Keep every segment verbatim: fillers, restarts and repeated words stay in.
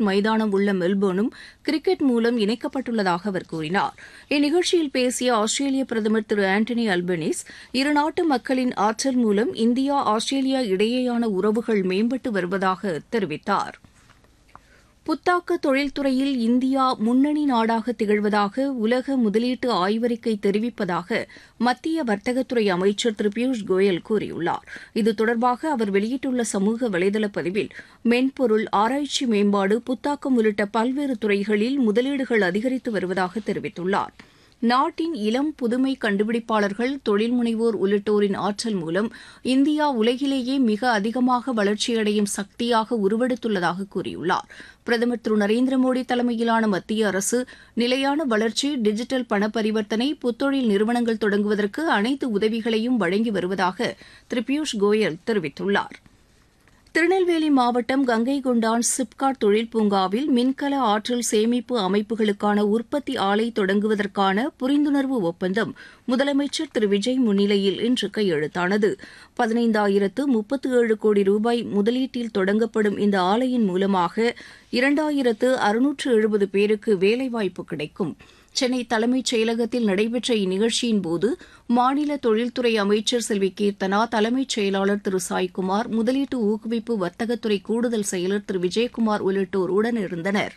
மைதானம் உள்ள மெல்போர்னும் கிரிக்கெட் மூலம் இணைக்கப்பட்டுள்ளதாக அவர் கூறினார். இந்நிகழ்ச்சியில் பேசிய ஆஸ்திரேலிய பிரதமர் திரு ஆண்டனி அல்பனீஸ், இருநாட்டு மக்களின் ஆற்றல் மூலம் இந்தியா ஆஸ்திரேலியா இடையேயான உறவுகள் மேம்பட்டு வருவதாக தெரிவித்தார். புத்தாக்க தொழில்துறையில் இந்தியா முன்னணி நாடாக திகழ்வதாக உலக முதலீட்டு ஆய்வறிக்கை தெரிவிப்பதாக மத்திய வர்த்தகத்துறை அமைச்சர் திரு பியூஷ் கோயல் கூறியுள்ளார். இது தொடர்பாக அவர் வெளியிட்டுள்ள சமூக வலைதள பதிவில், மென்பொருள், ஆராய்ச்சி மேம்பாடு, புத்தாக்கம் உள்ளிட்ட பல்வேறு துறைகளில் முதலீடுகள் அதிகரித்து வருவதாக தெரிவித்துள்ளார். நாட்டின் இளம் புதுமை கண்டுபிடிப்பாளர்கள், தொழில் முனைவோர் உள்ளிட்டோரின் ஆற்றல் மூலம் இந்தியா உலகிலேயே மிக அதிகமாக வளர்ச்சியடையும் சக்தியாக உருவெடுத்துள்ளதாக கூறியுள்ளார். பிரதமர் திரு நரேந்திர மோடி தலைமையிலான மத்திய அரசு நிலையான வளர்ச்சி, டிஜிட்டல் பண பரிவர்த்தனை, புத்தொழில் நிறுவனங்கள் தொடங்குவதற்கு அனைத்து உதவிகளையும் வழங்கி வருவதாக திரு பியூஷ் கோயல் தெரிவித்துள்ளார். திருநெல்வேலி மாவட்டம் கங்கைகொண்டான் சிப்காட் தொழில் பூங்காவில் மின்கல ஆற்றல் சேமிப்பு அமைப்புகளுக்கான உற்பத்தி ஆலை தொடங்குவதற்கான புரிந்துணர்வு ஒப்பந்தம் முதலமைச்சர் திரு விஜய் முன்னிலையில் இன்று கையெழுத்தானது. பதினைந்தாயிரத்து முப்பத்து ஏழு கோடி ரூபாய் முதலீட்டில் தொடங்கப்படும் இந்த ஆலையின் மூலமாக இரண்டாயிரத்து அறுநூற்று எழுபது பேருக்கு வேலைவாய்ப்பு கிடைக்கும். சென்னை தலைமைச் செயலகத்தில் நடைபெற்ற இந்நிகழ்ச்சியின்போது மாநில தொழில்துறை அமைச்சர் செல்வி கீர்த்தனா, தலைமைச் செயலாளர் திரு சாய்குமார், முதலீட்டு ஊக்குவிப்பு வர்த்தகத்துறை கூடுதல் செயலர் திரு விஜயகுமார் உள்ளிட்டோர் உடனிருந்தனர்.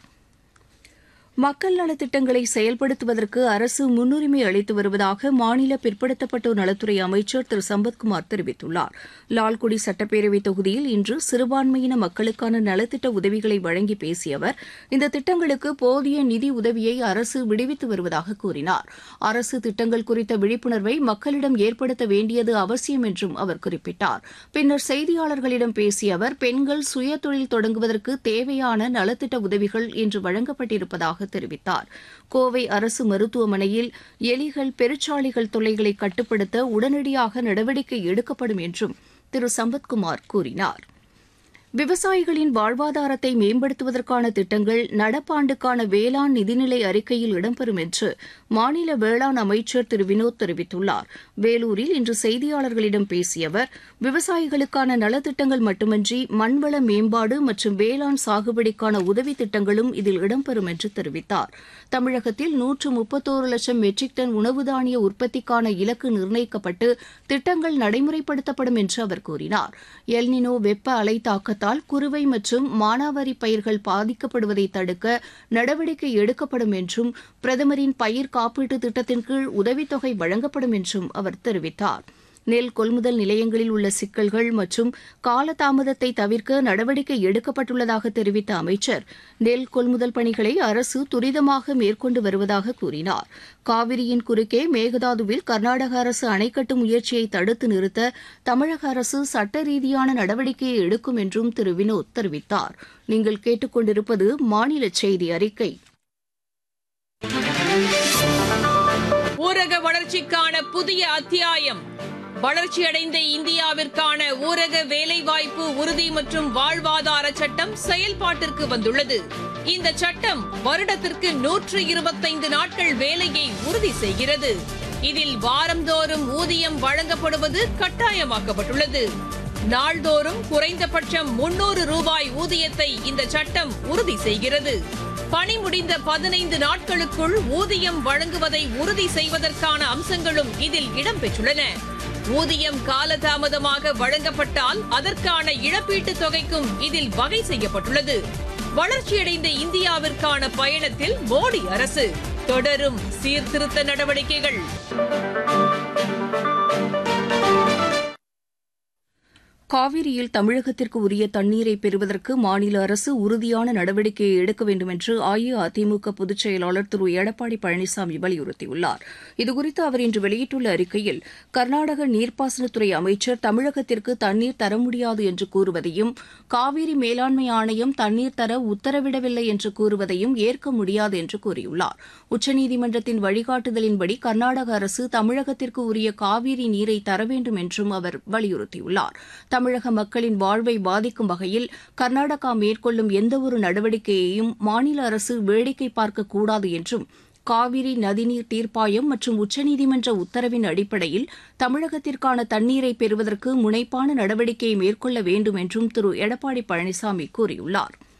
மக்கள் நலத்திட்டங்களை செயல்படுத்துவதற்கு அரசு முன்னுரிமை அளித்து வருவதாக மாநில பிற்படுத்தப்பட்டோர் நலத்துறை அமைச்சர் திரு சம்பத்குமார் தெரிவித்துள்ளார். லால்குடி சட்டப்பேரவைத் தொகுதியில் இன்று சிறுபான்மையின மக்களுக்கான நலத்திட்ட உதவிகளை வழங்கி பேசிய அவர், இந்த திட்டங்களுக்கு போதிய நிதி உதவியை அரசு விடுவித்து வருவதாக கூறினார். அரசு திட்டங்கள் குறித்த விழிப்புணர்வை மக்களிடம் ஏற்படுத்த வேண்டியது அவசியம் என்றும் அவர் குறிப்பிட்டார். பின்னர் செய்தியாளர்களிடம் பேசிய அவர், பெண்கள் சுயதொழில் தொடங்குவதற்கு தேவையான நலத்திட்ட உதவிகள் இன்று வழங்கப்பட்டிருப்பதாக தெரிவித்தார். கோவை அரசு மருத்துவமனையில் எலிகள், பெருச்சாளிகள் தொல்லைகளை கட்டுப்படுத்த உடனடியாக நடவடிக்கை எடுக்கப்படும் என்றும் திரு சம்பத்குமார் கூறினார். விவசாயிகளின் வாழ்வாதாரத்தை மேம்படுத்துவதற்கான திட்டங்கள் நடப்பாண்டுக்கான வேளாண் நிதிநிலை அறிக்கையில் இடம்பெறும் என்று மாநில வேளாண் அமைச்சர் திரு வினோத் தெரிவித்துள்ளார். வேலூரில் இன்று செய்தியாளர்களிடம் பேசிய அவர், விவசாயிகளுக்கான நலத்திட்டங்கள் மட்டுமன்றி மண்வள மேம்பாடு மற்றும் வேளாண் சாகுபடிக்கான உதவி திட்டங்களும் இதில் இடம்பெறும் என்று தெரிவித்தார். தமிழகத்தில் நூற்று முப்பத்தோரு லட்சம் மெட்ரிக் டன் உணவு தானிய உற்பத்திக்கான இலக்கு நிர்ணயிக்கப்பட்டு திட்டங்கள் நடைமுறைப்படுத்தப்படும் என்று அவர் கூறினார். எல்னினோ வெப்ப அலை தாக்கத்தால் குறுவை மற்றும் மானாவாரி பயிர்கள் பாதிக்கப்படுவதை தடுக்க நடவடிக்கை எடுக்கப்படும் என்றும், பிரதமரின் பயிர் காப்பீட்டு திட்டத்தின் கீழ் உதவித்தொகை வழங்கப்படும் என்றும் அவர் தெரிவித்தார். நெல் கொள்முதல் நிலையங்களில் உள்ள சிக்கல்கள் மற்றும் காலதாமதத்தை தவிர்க்க நடவடிக்கை எடுக்கப்பட்டுள்ளதாக தெரிவித்த அமைச்சர், நெல் கொள்முதல் பணிகளை அரசு துரிதமாக மேற்கொண்டு வருவதாக கூறினார். காவிரியின் குறுக்கே மேகதாதுவில் கர்நாடக அரசு அணை கட்டும் முயற்சியை தடுத்து நிறுத்த தமிழக அரசு சட்ட ரீதியான நடவடிக்கையை எடுக்கும் என்றும் திரு வினோத் தெரிவித்தார். நீங்கள் கேட்டுக்கொண்டிருப்பது மாநில செய்தி அறிக்கை. ஊரக வளர்ச்சிக்கான புதிய அத்தியாயம். வளர்ச்சியடைந்த இந்தியாவிற்கான ஊரக வேலைவாய்ப்பு உறுதி மற்றும் வாழ்வாதார சட்டம் செயல்பாட்டிற்கு வந்துள்ளது. இந்த சட்டம் வருடத்திற்கு நூற்று இருபத்தைந்து நாட்கள் வேலையை உறுதி செய்கிறது. இதில் வாரந்தோறும் ஊதியம் வழங்கப்படுவது கட்டாயமாக்கப்பட்டுள்ளது. நாள்தோறும் குறைந்தபட்சம் முன்னூறு ரூபாய் ஊதியத்தை இந்த சட்டம் உறுதி செய்கிறது. பணி முடிந்த பதினைந்து நாட்களுக்குள் ஊதியம் வழங்குவதை உறுதி செய்வதற்கான அம்சங்களும் இதில் இடம்பெற்றுள்ளன. ஊதியம் காலதாமதமாக வழங்கப்பட்டால் அதற்கான இழப்பீட்டுத் தொகைக்கும் இதில் வகை செய்யப்பட்டுள்ளது. வளர்ச்சியடைந்த இந்தியாவிற்கான பயணத்தில் மோடி அரசு தொடரும் சீர்திருத்த நடவடிக்கைகள். காவிரியில் தமிழகத்திற்கு உரிய தண்ணீரை பெறுவதற்கு மாநில அரசு உறுதியான நடவடிக்கையை எடுக்க வேண்டும் என்று அஇஅதிமுக பொதுச் செயலாளர் திரு எடப்பாடி பழனிசாமி வலியுறுத்தியுள்ளார். இதுகுறித்து அவர் இன்று வெளியிட்டுள்ள அறிக்கையில், கர்நாடக நீர்ப்பாசனத்துறை அமைச்சர் தமிழகத்திற்கு தண்ணீர் தர முடியாது என்று கூறுவதையும், காவிரி மேலாண்மை ஆணையம் தண்ணீர் தர உத்தரவிடவில்லை என்று கூறுவதையும் ஏற்க முடியாது என்று கூறியுள்ளார். உச்சநீதிமன்றத்தின் வழிகாட்டுதலின்படி கர்நாடக அரசு தமிழகத்திற்கு உரிய காவிரி நீரை தர வேண்டும் என்றும் அவர் வலியுறுத்தியுள்ளார். தமிழக மக்களின் வாழ்வை பாதிக்கும் வகையில் கர்நாடகா மேற்கொள்ளும் எந்தவொரு நடவடிக்கையையும் மாநில அரசு வேடிக்கை பார்க்கக்கூடாது என்றும், காவிரி நதிநீர் தீர்ப்பாயம் மற்றும் உச்சநீதிமன்ற உத்தரவின் அடிப்படையில் தமிழகத்திற்கான தண்ணீரை பெறுவதற்கு முனைப்பான நடவடிக்கையை மேற்கொள்ள வேண்டும் என்றும் திரு எடப்பாடி பழனிசாமி கூறியுள்ளார்.